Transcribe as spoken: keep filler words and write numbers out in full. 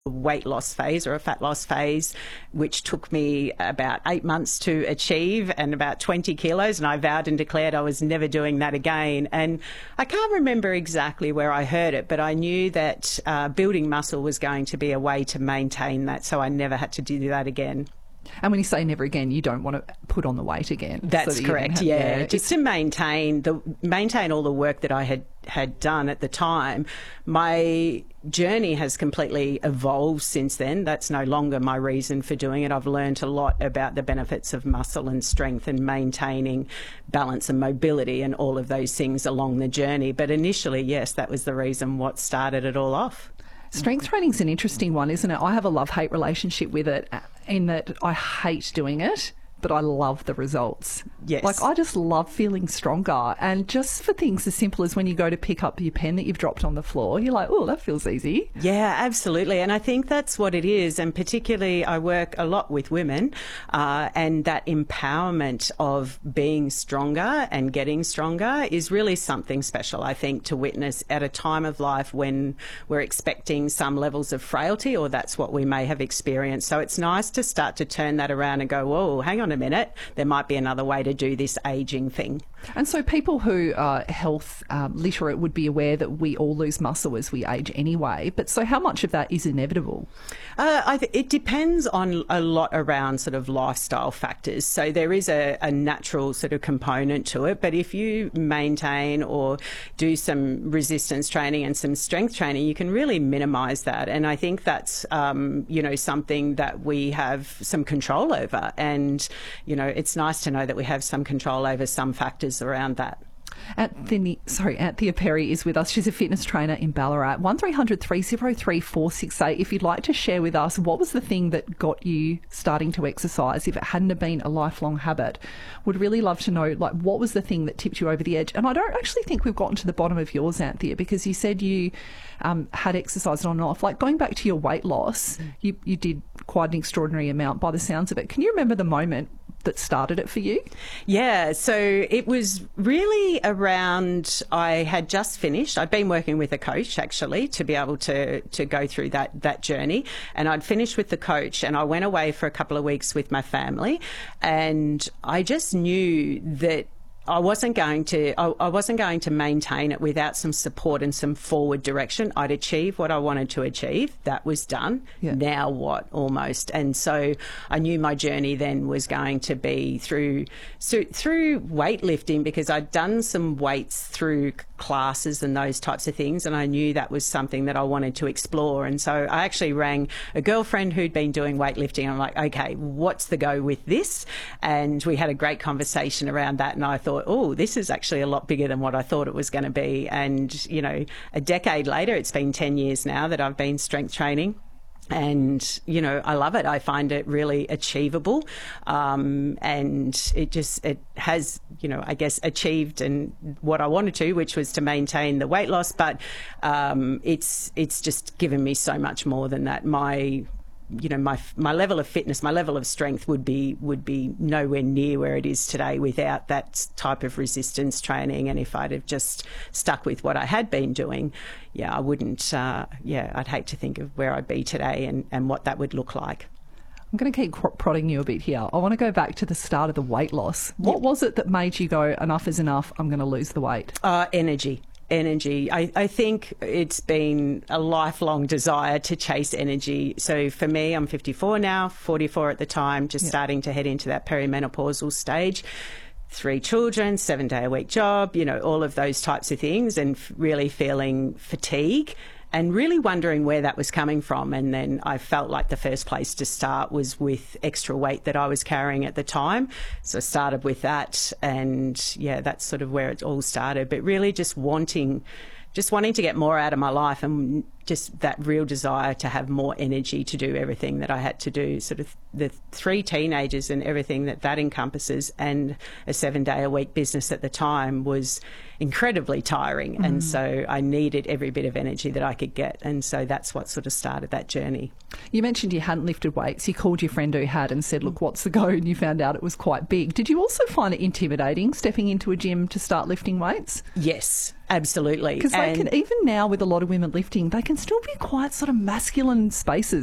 weight loss phase or a fat loss phase, which took me about eight months to achieve and about twenty kilos. And I vowed and declared I was never doing that again. And I can't remember exactly where I heard it, but I knew that uh, building muscle was going to be a way to maintain that. So I never had to do that again. And when you say never again, you don't want to put on the weight again. That's so that correct. Have, yeah, yeah. just to maintain the maintain all the work that I had had done at the time. My journey has completely evolved since then. That's no longer my reason for doing it. I've learned a lot about the benefits of muscle and strength and maintaining balance and mobility and all of those things along the journey. But initially, yes, that was the reason what started it all off. Strength training is an interesting one, isn't it? I have a love-hate relationship with it in that I hate doing it, but I love the results. Yes. Like, I just love feeling stronger. And just for things as simple as when you go to pick up your pen that you've dropped on the floor, you're like, oh, that feels easy. Yeah, absolutely. And I think that's what it is. And particularly, I work a lot with women, uh, and that empowerment of being stronger and getting stronger is really something special, I think, to witness at a time of life when we're expecting some levels of frailty, or that's what we may have experienced. So it's nice to start to turn that around and go, whoa, hang on a minute, there might be another way to do this aging thing. And so people who are health um, literate would be aware that we all lose muscle as we age anyway. But so how much of that is inevitable? Uh, I th- it depends on a lot around sort of lifestyle factors. So there is a, a natural sort of component to it. But if you maintain or do some resistance training and some strength training, you can really minimise that. And I think that's, um, you know, something that we have some control over. And, you know, it's nice to know that we have some control over some factors around that. Anthea, sorry, Anthea Perry is with us. She's a fitness trainer in Ballarat. one three hundred three oh three four six eight. If you'd like to share with us what was the thing that got you starting to exercise, if it hadn't have been a lifelong habit, would really love to know, like, what was the thing that tipped you over the edge? And I don't actually think we've gotten to the bottom of yours, Anthea, because you said you um, had exercised on and off. Like, going back to your weight loss, you, you did quite an extraordinary amount by the sounds of it. Can you remember the moment that started it for you? Yeah, so it was really around, I had just finished, I'd been working with a coach actually to be able to, to go through that, that journey, and I'd finished with the coach and I went away for a couple of weeks with my family, and I just knew that I wasn't going to I, I wasn't going to maintain it without some support and some forward direction. I'd achieved what I wanted to achieve. That was done. Yeah. Now what, almost. And so I knew my journey then was going to be through so, through weightlifting, because I'd done some weights through classes and those types of things, and I knew that was something that I wanted to explore. And so I actually rang a girlfriend who'd been doing weightlifting. I'm like, okay, what's the go with this? And we had a great conversation around that, and I thought, oh, this is actually a lot bigger than what I thought it was going to be. And, you know, a decade later, it's been ten years now that I've been strength training. And, you know, I love it. I find it really achievable. Um, and it just, it has, you know, I guess achieved and what I wanted to, which was to maintain the weight loss. But um, it's, it's just given me so much more than that. My you know, my my level of fitness, my level of strength would be would be nowhere near where it is today without that type of resistance training. And if I'd have just stuck with what I had been doing, yeah, I wouldn't. Uh, yeah, I'd hate to think of where I'd be today and, and what that would look like. I'm going to keep prodding you a bit here. I want to go back to the start of the weight loss. What yep. was it that made you go, enough is enough, I'm going to lose the weight? Uh, energy. Energy. I, I think it's been a lifelong desire to chase energy. So for me, I'm fifty-four now, forty-four at the time, just yep. starting to head into that perimenopausal stage. Three children, seven day a week job, you know, all of those types of things, and really feeling fatigue and really wondering where that was coming from. And then I felt like the first place to start was with extra weight that I was carrying at the time. So I started with that, and yeah, that's sort of where it all started. But really just wanting, just wanting to get more out of my life, and just that real desire to have more energy to do everything that I had to do, sort of the three teenagers and everything that that encompasses, and a seven day a week business at the time was incredibly tiring. Mm. And so I needed every bit of energy that I could get. And so that's what sort of started that journey. You mentioned you hadn't lifted weights. You called your friend who had and said, look, what's the go? And you found out it was quite big. Did you also find it intimidating stepping into a gym to start lifting weights? Yes, absolutely. Because they can, even now with a lot of women lifting, they can can still be quite sort of masculine spaces.